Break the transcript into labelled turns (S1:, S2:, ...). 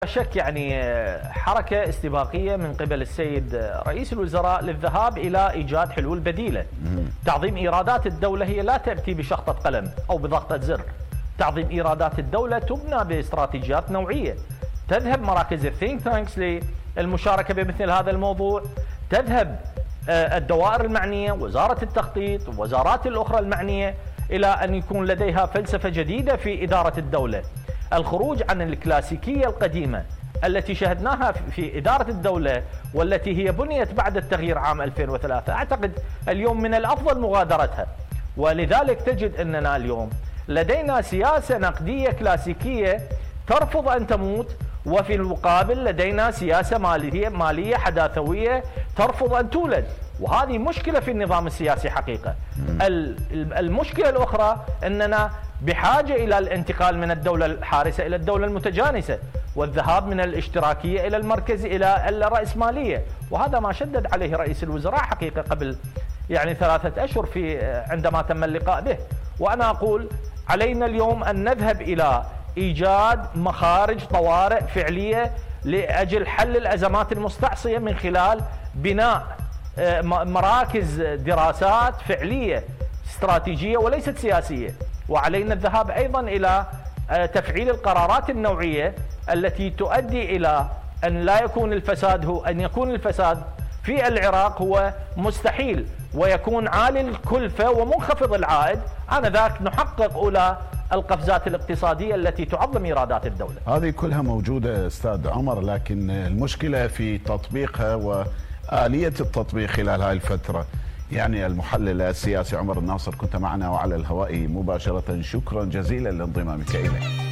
S1: شك يعني حركة استباقية من قبل السيد رئيس الوزراء للذهاب إلى إيجاد حلول بديلة. تعظيم إيرادات الدولة هي لا تأتي بشخطة قلم أو بضغطة زر. تعظيم إيرادات الدولة تبنى باستراتيجيات نوعية. تذهب مراكز الثينك تانكس للمشاركة بمثل هذا الموضوع، تذهب الدوائر المعنية، وزارة التخطيط، ووزارات الأخرى المعنية، إلى أن يكون لديها فلسفة جديدة في إدارة الدولة. الخروج عن الكلاسيكية القديمة التي شهدناها في إدارة الدولة والتي هي بنيت بعد التغيير عام 2003، أعتقد اليوم من الأفضل مغادرتها. ولذلك تجد أننا اليوم لدينا سياسة نقدية كلاسيكية ترفض أن تموت، وفي المقابل لدينا سياسة مالية حداثوية ترفض أن تولد، وهذه مشكلة في النظام السياسي حقيقة. المشكلة الأخرى أننا بحاجة إلى الانتقال من الدولة الحارسة إلى الدولة المتجانسة، والذهاب من الاشتراكية إلى المركز إلى الرأسمالية، وهذا ما شدد عليه رئيس الوزراء حقيقة قبل 3 أشهر عندما تم اللقاء به. وأنا أقول علينا اليوم أن نذهب إلى إيجاد مخارج طوارئ فعلية لأجل حل الأزمات المستعصية من خلال بناء مراكز دراسات فعلية استراتيجية وليست سياسية. وعلينا الذهاب أيضا إلى تفعيل القرارات النوعية التي تؤدي إلى أن يكون الفساد في العراق هو مستحيل، ويكون عالي الكلفة ومنخفض العائد. آنذاك نحقق أولى القفزات الاقتصادية التي تعظم إيرادات الدولة.
S2: هذه كلها موجودة أستاذ عمر، لكن المشكلة في تطبيقها وآلية التطبيق خلال هاي الفترة. يعني المحلل السياسي عمر الناصر، كنت معنا وعلى الهواء مباشرة، شكرا جزيلا لانضمامك إلينا.